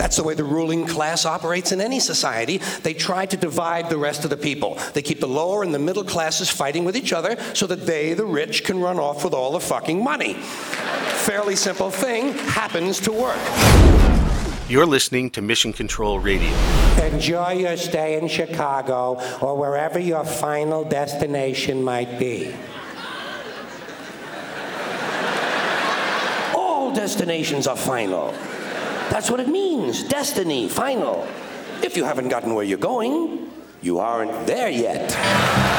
That's the way the ruling class operates in any society. They try to divide the rest of the people. They keep the lower and the middle classes fighting with each other so that they, the rich, can run off with all the fucking money. Fairly simple thing, happens to work. You're listening to Mission Control Radio. Enjoy your stay in Chicago or wherever your final destination might be. All destinations are final. That's what it means. Destiny, final. If you haven't gotten where you're going, you aren't there yet.